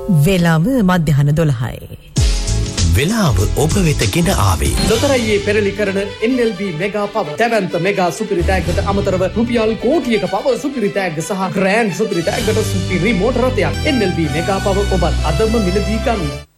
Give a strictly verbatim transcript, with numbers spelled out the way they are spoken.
වෙලාව මධ්‍යහන දොළහයි. වෙලාව ඔබ වෙත ගෙන ආවේ ලොතරැයියේ පෙරලි කරන එන් එල් බී මෙගා පව දැවැන්ත මෙගා සුපිරි තෑග්ගට අමතරව රුපියල් කෝටියක පව සුපිරි තෑග්ග සහ ග්‍රෑන්ඩ් සුපිරි තෑග්ගට සුපිරි මෝටර රථයක්. එන් එල් බී මෙගා පව ඔබත් අදම මිලදී ගන්න.